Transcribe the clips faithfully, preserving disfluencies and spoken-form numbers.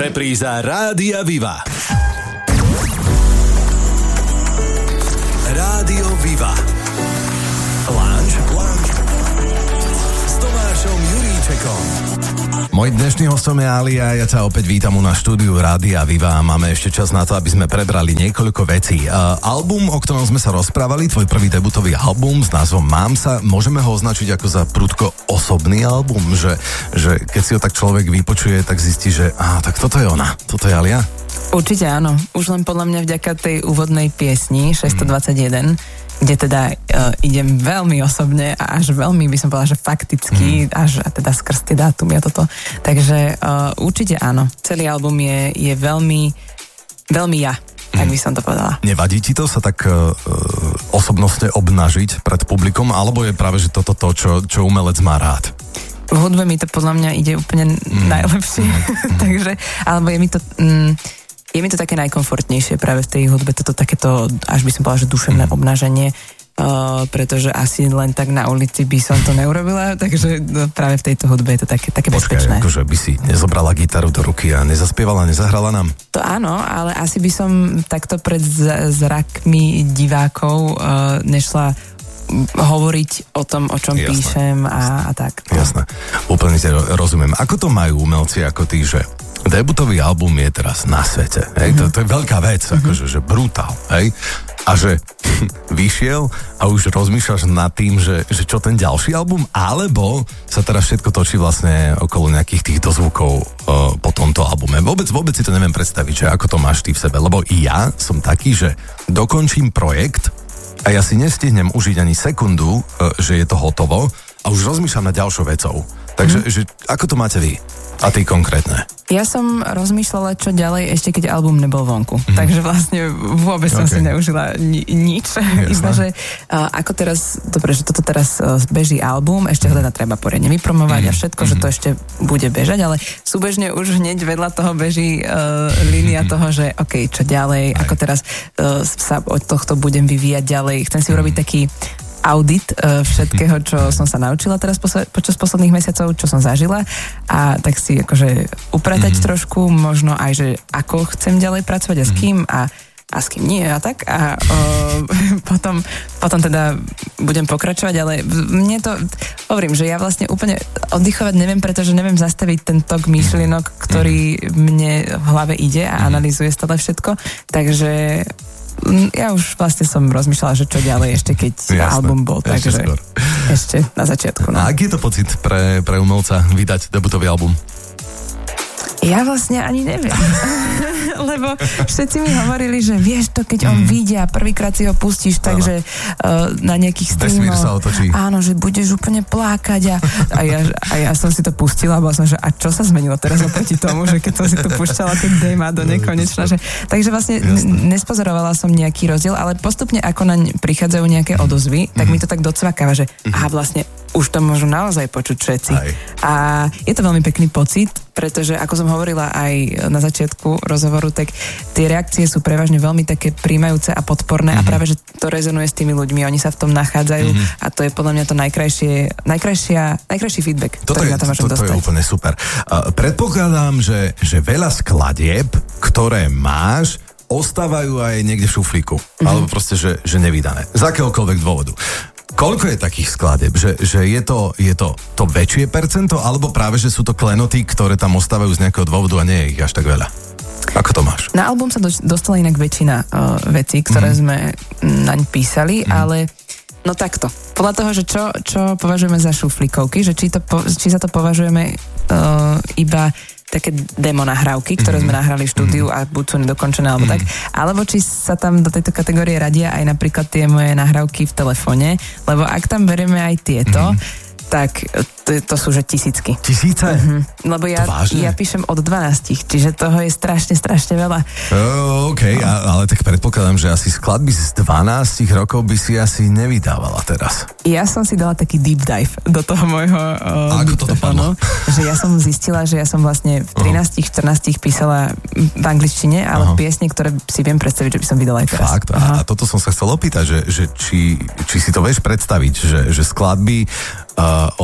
Repríza Rádia Viva. Rádio Viva. Lounge s Tomášom Juríčekom. Môj dnešný hostom je Ali a ja ťa opäť vítam u na štúdiu Rádia Viva a máme ešte čas na to, aby sme prebrali niekoľko vecí. Uh, album, o ktorom sme sa rozprávali, tvoj prvý debutový album s názvom Mám sa, môžeme ho označiť ako za prudko osobný album, že, že keď si ho tak človek vypočuje, tak zistí, že á, tak toto je ona, toto je Alia? Určite áno, už len podľa mňa vďaka tej úvodnej piesni šesťstodvadsaťjeden, mm. kde teda uh, idem veľmi osobne a až veľmi, by som povedala, že fakticky, mm. až a teda skrz tie dátumy a toto. Takže uh, určite áno. Celý album je, je veľmi, veľmi ja, mm. tak by som to povedala. Nevadí ti to sa tak uh, osobnostne obnažiť pred publikom, alebo je práve, že toto to, čo, čo umelec má rád? V hudbe mi to podľa mňa ide úplne mm. najlepšie. Mm. Takže, alebo je mi to... Mm, Je mi to také najkomfortnejšie práve v tej hudbe, toto takéto, až by som povedala, že duševné mm. obnaženie, uh, pretože asi len tak na ulici by som to neurobila, takže no, práve v tejto hudbe je to také, také Počkaj, bezpečné. Akože by si nezobrala gitaru do ruky a nezaspievala, nezahrala nám? To áno, ale asi by som takto pred zrakmi divákov uh, nešla hovoriť o tom, o čom Jasné. píšem a, a tak. No. Jasné, úplne si rozumiem. Ako to majú umelci ako ty, že debutový album je teraz na svete, hej? Mm-hmm. To, to je veľká vec, mm-hmm. akože, že brutál, hej? A že vyšiel a už rozmýšľaš nad tým, že, že čo ten ďalší album, alebo sa teraz všetko točí vlastne okolo nejakých tých dozvukov uh, po tomto albume. Vôbec, vôbec si to neviem predstaviť, že ako to máš ty v sebe, lebo i ja som taký, že dokončím projekt a ja si nestihnem užiť ani sekundu, uh, že je to hotovo a už rozmýšľam nad ďalšou vecou. Takže, mm. že, ako to máte vy? A ty konkrétne? Ja som rozmýšľala, čo ďalej, ešte keď album nebol vonku. Mm. Takže vlastne vôbec som okay. si neužila ni- nič. Iba, že uh, ako teraz, dobre, že toto teraz uh, beží album, ešte ho teda treba poriadne vypromovať mm. a všetko, mm. že to ešte bude bežať, ale súbežne už hneď vedľa toho beží uh, línia mm. toho, že OK, čo ďalej, Aj. ako teraz uh, sa od tohto budem vyvíjať ďalej. Chcem si mm. urobiť taký audit uh, všetkého, čo som sa naučila teraz posle- počas posledných mesiacov, čo som zažila a tak si akože upratať mm-hmm. trošku, možno aj, že ako chcem ďalej pracovať a s kým a, a s kým nie a tak a uh, potom, potom teda budem pokračovať, ale mne to, hovorím, že ja vlastne úplne oddychovať neviem, pretože neviem zastaviť ten tok myšlienok, ktorý mne v hlave ide a analyzuje stále všetko, takže ja už vlastne som rozmýšľala, že čo ďalej ešte keď Jasné, album bol, takže ešte, ešte na začiatku. No. A aký je to pocit pre, pre umelca vydať debutový album? Ja vlastne ani neviem. Lebo všetci mi hovorili, že vieš to, keď on mm. vyjde a prvýkrát si ho pustíš, takže uh, na nejakých streamoch. Vesmír sa otočí. Áno, že budeš úplne plakať a, a, ja, a ja som si to pustila a bola som, že a čo sa zmenilo teraz oproti tomu, že keď som si to púšťala tie déma do nekonečna. Že, takže vlastne n- nespozorovala som nejaký rozdiel, ale postupne ako naň prichádzajú nejaké odozvy, tak mm. mi to tak docvakáva, že mm. aha, vlastne už to môžu naozaj počuť všetci. Aj. A je to veľmi pekný pocit, pretože ako som hovorila aj na začiatku rozhovoru, tak tie reakcie sú prevažne veľmi také príjmajúce a podporné mm-hmm. a práve, že to rezonuje s tými ľuďmi, oni sa v tom nachádzajú mm-hmm. a to je podľa mňa to najkrajšie, najkrajšia, najkrajší feedback, toto ktorý je, na to môžem toto dostať. To je úplne super. Uh, predpokladám, že, že veľa skladieb, ktoré máš, ostávajú aj niekde v šuflíku, mm-hmm. alebo proste, že, že nevydané. Z akéhokoľvek dôvodu. Koľko je takých skladieb? Že, že je, to, je to to väčšie percento, alebo práve, že sú to klenoty, ktoré tam ostávajú z nejakého dôvodu a nie je ich až tak veľa? Ako to máš? Na album sa do, dostala inak väčšina uh, vecí, ktoré mm. sme naň písali, mm. ale no takto. Podľa toho, že čo, čo považujeme za šuflíkovky, že či, to, či sa to považujeme uh, iba také demo nahrávky, ktoré mm-hmm. sme nahrali v štúdiu a buď sú nedokončené alebo mm-hmm. tak, alebo či sa tam do tejto kategórie radia aj napríklad tie moje nahrávky v telefóne, lebo ak tam berieme aj tieto, mm-hmm. tak to, to sú že tisícky. Tisíce? Uh-huh. Lebo ja, ja píšem od dvanástich, čiže toho je strašne, strašne veľa. Uh, OK, no. a, ale tak predpokladám, že asi skladby z dvanástich rokov by si asi nevydávala teraz. Ja som si dala taký deep dive do toho môjho uh, ako to dopadlo? Že ja som zistila, že ja som vlastne v trinástich štrnástich písala v angličtine, ale uh-huh. piesne, ktoré si viem predstaviť, že by som vydala aj teraz. Fakt? Uh-huh. A toto som sa chcel opýtať, že, že či, či si to vieš predstaviť, že, že skladby uh, od Alie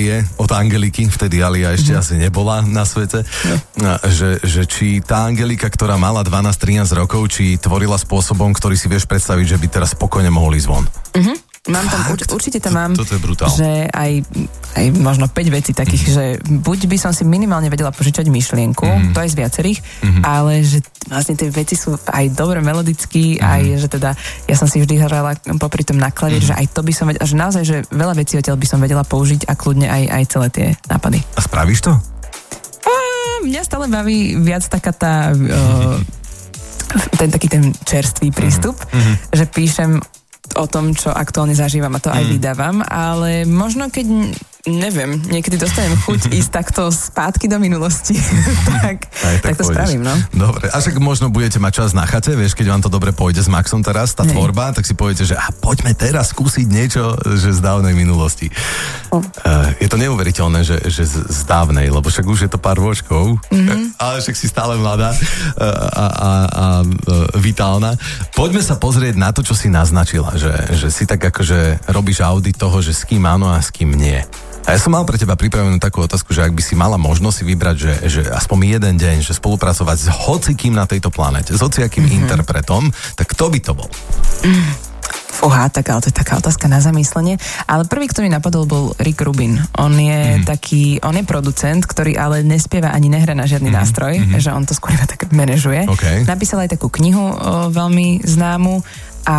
Alie, od Angeliky, vtedy Alia ešte mm. asi nebola na svete, no. že, že či tá Angelika, ktorá mala dvanásť trinásť rokov, či tvorila spôsobom, ktorý si vieš predstaviť, že by teraz spokojne mohol ísť von. Mhm. Mám tam, urč, určite tam mám, to, to je brutál. Že aj, aj možno päť vecí takých, mm-hmm. že buď by som si minimálne vedela požičať myšlienku, mm-hmm. to aj z viacerých, mm-hmm. ale že vlastne tie veci sú aj dobre melodicky, mm-hmm. aj že teda ja som si vždy hrala popri tom na klavír, mm-hmm. že aj to by som vedela, že naozaj, že veľa vecí odtiaľ by som vedela použiť a kľudne aj, aj celé tie nápady. A spravíš to? A, mňa stále baví viac taká tá o, ten taký ten čerstvý prístup, mm-hmm. že píšem o tom, čo aktuálne zažívam a to aj mm. vydávam, ale možno keď, neviem, niekedy dostanem chuť ísť takto spátky do minulosti, tak, tak, tak to pôjdeš. Spravím, no. Dobre, a však možno budete mať čas na chate, vieš, keď vám to dobre pôjde s Maxom teraz, tá Nej. tvorba, tak si poviete, že a poďme teraz skúsiť niečo, že z dávnej minulosti. Oh. Uh, je to neuveriteľné, že, že z, z dávnej, lebo však už je to pár ročkov, mm-hmm. ale však si stále mladá a, a, a, a vitálna. Poďme sa pozrieť na to, čo si naznačila, že, že si tak akože robíš audit toho, že s kým áno a s kým nie. A ja som mal pre teba pripravenú takú otázku, že ak by si mala možnosť si vybrať, že, že aspoň jeden deň, že spolupracovať s hocikým na tejto planete, s hociakým mm-hmm. interpretom, tak kto by to bol? Mm. Fúha, tak, ale to je taká otázka na zamyslenie. Ale prvý, kto mi napadol, bol Rick Rubin. On je mm. taký, on je producent, ktorý ale nespieva ani nehra na žiadny mm. nástroj, mm-hmm. že on to skôr iba tak manažuje. Okay. Napísal aj takú knihu o, veľmi známu a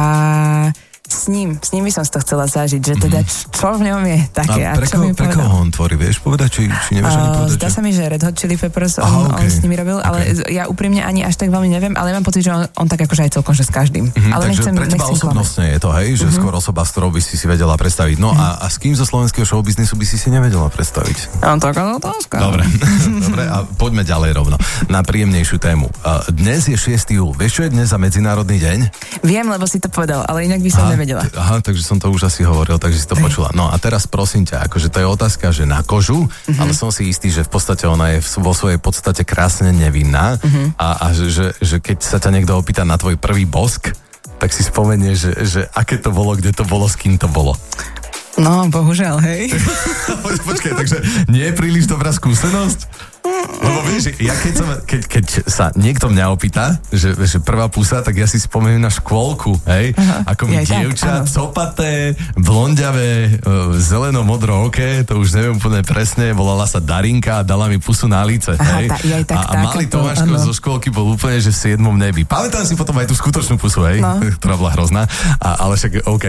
s ním, s ním by som si to chcela zažiť, že teda čo v ňom je také. A pre, a čo ko, pre koho on tvorí, vieš povedať, či, či nevieš ani povedať? Zdá že... sa mi, že Red Hot Chili Peppers, on, Aha, okay. on s nimi robil, ale okay. ja úprimne ani až tak veľmi neviem, ale ja mám pocit, že on, on tak akože aj celkom, že s každým. Mm-hmm, ale takže nechcem, pre teba osobnostne je to, hej, že mm-hmm. skôr osoba, s ktorou by si si vedela predstaviť. No mm-hmm. a, a s kým zo slovenského showbiznisu by si si nevedela predstaviť? No, taká otázka. Dobre, dobre, a poďme ďalej rovno na príjemnejšiu tému. Uh, dnes je šiesteho júla. Vieš, čo je dnes za medzinárodný deň? Viem, lebo si to povedal, ale inak by som aha, nevedela. Aha, takže som to už asi hovoril, takže si to Hej. počula. No a teraz prosím ťa, akože to je otázka, že na kožu, uh-huh. ale som si istý, že v podstate ona je vo svojej podstate krásne nevinná uh-huh. a, a že, že, že keď sa ťa niekto opýta na tvoj prvý bosk, tak si spomenie, že, že aké to bolo, kde to bolo, s kým to bolo. No, bohužiaľ, hej. Počkaj, takže nie je príliš dobrá skúsenosť? Lebo vieš, ja keď, som, keď, keď sa niekto mňa opýta, že, že prvá pusa, tak ja si spomeniem na škôlku, hej? Aha, ako mi dievča, tak, copaté, blondiavé, zeleno-modro oké, to už neviem úplne presne, volala sa Darinka a dala mi pusu na líce, hej? Aha, tá, aj tak, a, a malý Tomáško zo škôlky bol úplne, že v siedmom nebi. Pamätám si potom aj tú skutočnú pusu, hej? No. Ktorá bola hrozná, a, ale však OK.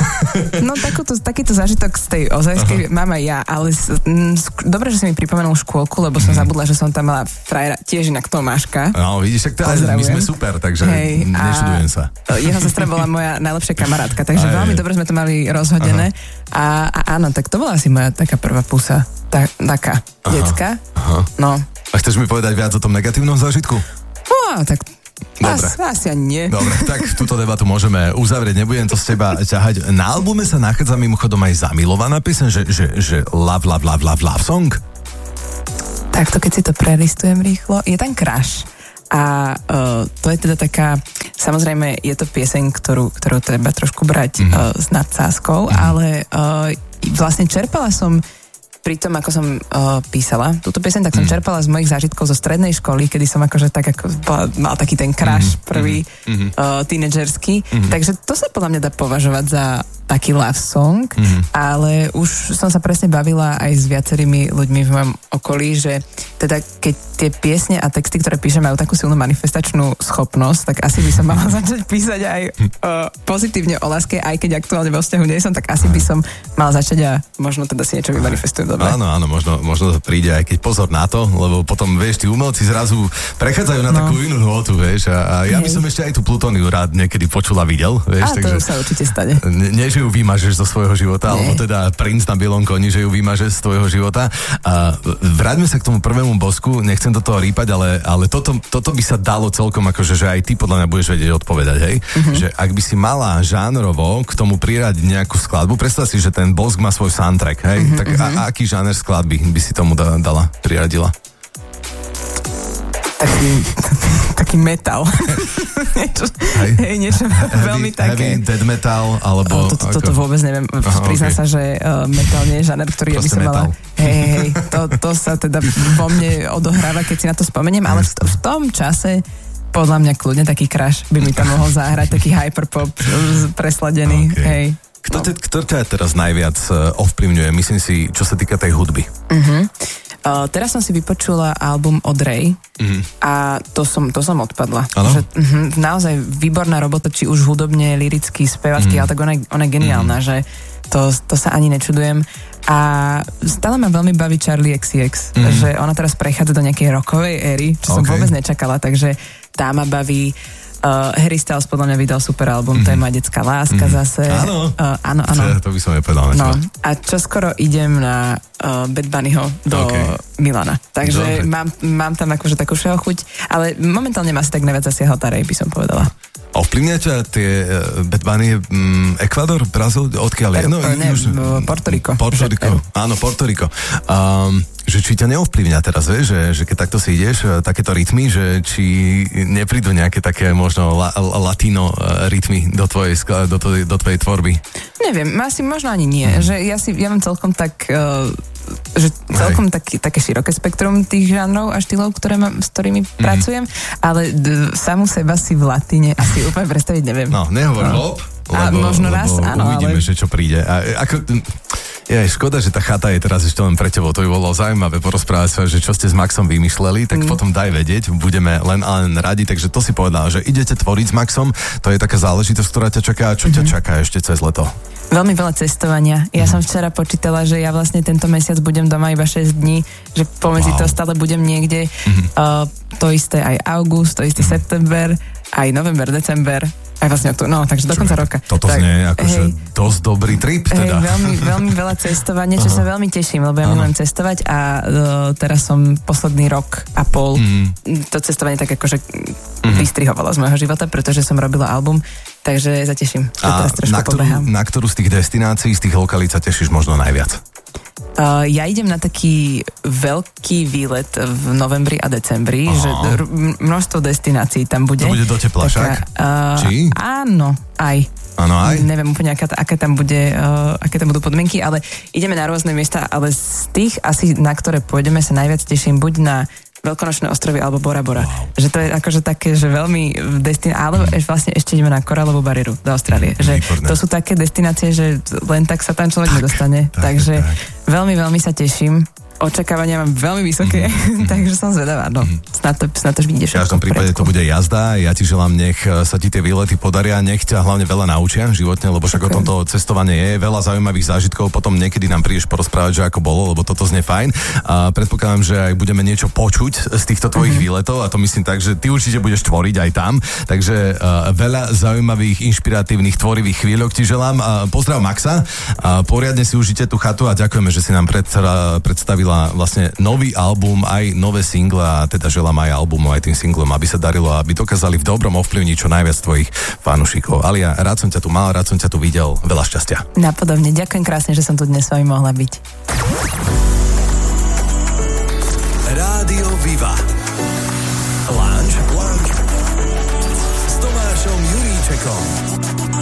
No takúto, takýto zážitok z tej ozajskej mám aj ja, ale m, dobre, že si mi pripomenul škôlku, lebo som zabudla, že som tam mala frajera, tiež inak Tomáška. No, vidíš, tak to, my sme super, takže hej, neštudujem sa. Jeho sestra bola moja najlepšia kamarátka, takže aj, veľmi dobre sme to mali rozhodené. A, a áno, tak to bola asi moja taká prvá pusa. Ta, taká, aha, detská. Aha. No. A chceš mi povedať viac o tom negatívnom zážitku? No, tak dobre. As, asi ani nie. Dobre, tak túto debatu môžeme uzavrieť, nebudem to z teba ťahať. Na albume sa nachádza mimochodom aj zamilovaná pieseň, že, že, že love, love, love, love, love song? Takto, keď si to prelistujem rýchlo, je tam Crush. A uh, to je teda taká, samozrejme, je to pieseň, ktorú, ktorú treba trošku brať mm-hmm. uh, s nadsázkou, mm-hmm. ale uh, vlastne čerpala som pri tom, ako som uh, písala túto pieseň, tak som mm. čerpala z mojich zážitkov zo strednej školy, kedy som akože tak ako bola, mal taký ten crush mm-hmm. prvý mm-hmm. uh, tínedžerský. Mm-hmm. Takže to sa podľa mňa dá považovať za taký love song, mm-hmm. ale už som sa presne bavila aj s viacerými ľuďmi v mojom okolí, že teda keď tie piesne a texty, ktoré píšem, majú takú silnú manifestačnú schopnosť, tak asi by som mala začať písať aj uh, pozitívne o láske, aj keď aktuálne vo vzťahu nie som, tak asi by som mala začať a možno teda si niečo vymanifestujem dobre. Áno, áno, možno, možno to príde, aj keď pozor na to, lebo potom, vieš, tí umelci zrazu prechádzajú na no. takú inú nôtu, vieš, a, a ja by som ešte aj tú Plutóniu rád niekedy počula, videl, vieš. A to takže, sa určite stane. Nie, že ju vymažeš zo svojho života, nie. alebo teda princ na bielom koni, že ju vymažeš z tvojho života. A vráťme sa k tomu prvému bosku, nechcem do toho rýpať, ale, ale toto, toto by sa dalo celkom, akože, že aj ty podľa mňa budeš vedieť odpovedať, hej? Mm-hmm. Že ak by si mala žánrovo k tomu priradiť nejakú skladbu, predstav si, že ten bosk má svoj soundtrack, hej? Mm-hmm, tak a, a aký žáner skladby by si tomu da, dala, priradila? Taký, taký metal. niečo, hej. Hej, niečo heavy, veľmi také. Heavy, dead metal, alebo... O, toto, toto vôbec neviem. Aha, priznám okay. sa, že uh, metal nie je žáner, ktorý ja by som mala... Hej, hej, to, to sa teda vo mne odohráva, keď si na to spomeniem, ale v, v tom čase podľa mňa kľudne taký crush by mi tam mohol zahrať, taký hyperpop presladený, okay. Hej. Kto, te, kto ťa teraz najviac ovplyvňuje, myslím si, čo sa týka tej hudby? Uh-huh. Uh, teraz som si vypočula album od Ray uh-huh. a to som, to som odpadla. Že, uh-huh, naozaj výborná robota, či už hudobne, liricky, spevacky, uh-huh. ale tak ona, ona je geniálna, uh-huh. že to, to sa ani nečudujem. A stále ma veľmi baví Charli X C X, uh-huh. že ona teraz prechádza do nejakej rockovej éry, čo okay. som vôbec nečakala, takže tá ma baví. Uh, Harry Styles podľa mňa vydal super album, mm-hmm. to je moja detská láska mm-hmm. zase. Áno, uh, áno, áno. To by som nepovedal. No. A čoskoro idem na uh, Bad Bunnyho do okay. Milana. Takže mám, mám tam akože takú všeho chuť, ale momentálne ma asi tak najviac zasiahol tá Ray, by som povedala. Ovplyvňa ťa tie uh, Bad Bunny, um, Ekvador, Brazíl, odkiaľ je? No, ne, už, Porto Rico. Porto Rico, áno, Porto Rico. Um, že či ťa neovplyvňa teraz, vieš, že, že keď takto si ideš, takéto rytmy, že či neprídu nejaké také možno la, latino rytmy do tvojej, do, tvojej, do tvojej tvorby? Neviem, asi možno ani nie, mm. že ja si, ja mám celkom tak... Uh, že celkom taký, také široké spektrum tých žánrov a štýlov, ktoré mám, s ktorými mm. pracujem, ale d- samú seba si v latine asi úplne predstaviť neviem. No, nehovor no. hop, lebo, možno raz, lebo áno, uvidíme, ale... že čo príde. A, ako, je škoda, že tá chata je teraz ešte len pre tebou, to by bolo zaujímavé porozprávať sa, že čo ste s Maxom vymysleli, tak mm. potom daj vedieť, budeme len a len radi, takže to si povedal, že idete tvoriť s Maxom, to je taká záležitosť, ktorá ťa čaká, čo mm-hmm. ťa čaká ešte cez leto? Veľmi veľa cestovania. Ja mm. som včera počítala, že ja vlastne tento mesiac budem doma iba šesť dní, že pomedzi wow. to stále budem niekde. Mm-hmm. Uh, to isté aj august, to isté mm. september, aj november, december, aj vlastne október, no, takže do konca roka. Toto tak, znie akože dosť dobrý trip teda. Hej, veľmi, veľmi veľa cestovania, čo sa veľmi teším, lebo ja milujem cestovať a uh, teraz som posledný rok a pol mm. to cestovanie tak akože mm. vystrihovalo z môjho života, pretože som robila album, takže zateším. A na ktorú, na ktorú z tých destinácií, z tých lokalít sa tešíš možno najviac? Uh, ja idem na taký veľký výlet v novembri a decembri, Aha. že r- množstvo destinácií tam bude. To bude do tepla však? Uh, Či? Áno, aj. Áno, aj? Neviem úplne, aká, aké tam bude, uh, aké tam budú podmienky, ale ideme na rôzne miesta, ale z tých asi, na ktoré pôjdeme, sa najviac teším buď na Veľkonočné ostrovy alebo Bora Bora. Mm. Že to je akože také, že veľmi destinácie, ale mm. vlastne ešte ideme na Koralovú bariéru do Austrálie. Mm, že výborné. To sú také destinácie, že len tak sa tam človek tak, nedostane. Tak, Takže tak. veľmi, veľmi sa teším. Očakávania mám veľmi vysoké, mm-hmm. takže som zvedavá. No, mm-hmm. snad to, snad to vidíš. V každom prípade to bude jazda. Ja ti želám, nech sa ti tie výlety podaria, nech ťa hlavne veľa naučia životne, lebo však okay. o tomto cestovanie je veľa zaujímavých zážitkov. Potom niekedy nám prídeš porozprávať, že ako bolo, lebo toto znie fajn. A predpokladám, že aj budeme niečo počuť z týchto tvojich mm-hmm. výletov a to myslím tak, že ty určite budeš tvoriť aj tam. Takže uh, veľa zaujímavých, inšpiratívnych, tvorivých chvíľok ti želám. Uh, pozdrav Maxa. Uh, poriadne si užite tú chatu a ďakujeme, že si nám predstavil vlastne nový album, aj nové single a teda želám aj albumu, aj tým singlom, aby sa darilo, aby dokázali v dobrom ovplyvniť čo najviac tvojich fanúšikov. Alia, rád som ťa tu mal, rád som ťa tu videl, veľa šťastia. Napodobne, ďakujem krásne, že som tu dnes s vami mohla byť. Rádio Viva Lounge s Tomášom Juríčekom.